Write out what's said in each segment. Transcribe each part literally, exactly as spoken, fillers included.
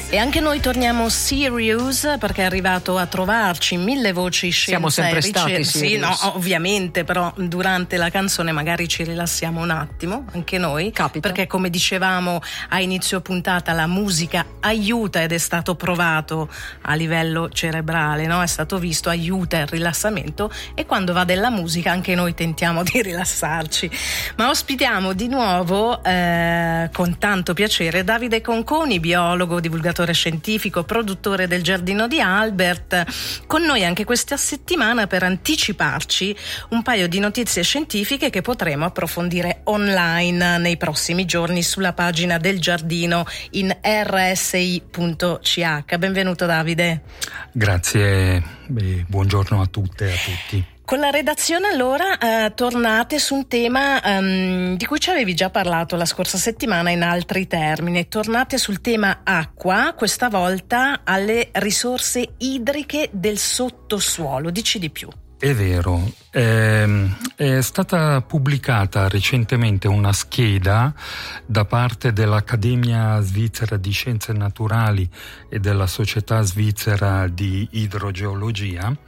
E anche noi torniamo serious, perché è arrivato a trovarci Mille Voci Scienza. Siamo sempre e ricerca. stati serious. Sì, no, ovviamente, però durante la canzone magari ci rilassiamo un attimo, anche noi. Capita. Perché come dicevamo a inizio puntata, la musica aiuta, ed è stato provato a livello cerebrale, no? È stato visto, aiuta il rilassamento, e quando va della musica anche noi tentiamo di rilassarci. Ma ospitiamo di nuovo eh, con tanto piacere Davide Conconi, biologo, divulgatore scientifico, produttore del Giardino di Albert, con noi anche questa settimana per anticiparci un paio di notizie scientifiche che potremo approfondire online nei prossimi giorni sulla pagina del Giardino in erre esse i punto ci acca. Benvenuto Davide. Grazie, beh, buongiorno a tutte e a tutti. Con la redazione allora eh, tornate su un tema um, di cui ci avevi già parlato la scorsa settimana in altri termini. Tornate sul tema acqua, questa volta alle risorse idriche del sottosuolo. Dici di più. È vero, eh, è stata pubblicata recentemente una scheda da parte dell'Accademia Svizzera di Scienze Naturali e della Società Svizzera di Idrogeologia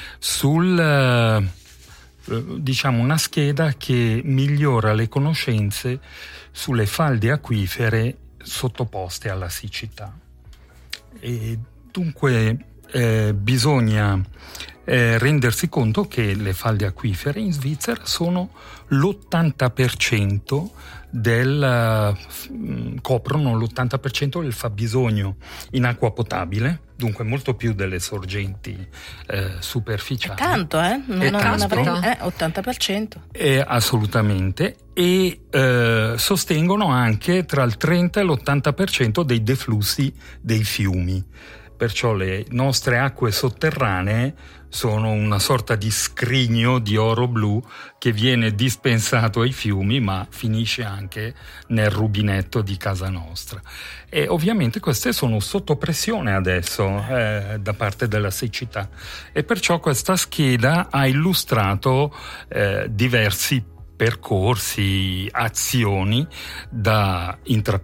sul, diciamo, una scheda che migliora le conoscenze sulle falde acquifere sottoposte alla siccità. E dunque eh, bisogna Eh, rendersi conto che le falde acquifere in Svizzera sono l'ottanta per cento del uh, coprono l'ottanta per cento del fabbisogno in acqua potabile, dunque molto più delle sorgenti eh, superficiali. È tanto, eh? Non, È non tanto. avrei, eh, ottanta per cento. Eh, assolutamente. E eh, sostengono anche tra il trenta e l'ottanta per cento dei deflussi dei fiumi. Perciò le nostre acque sotterranee sono una sorta di scrigno di oro blu che viene dispensato ai fiumi, ma finisce anche nel rubinetto di casa nostra. E ovviamente queste sono sotto pressione adesso eh, da parte della siccità, e perciò questa scheda ha illustrato eh, diversi percorsi, azioni da intraprendere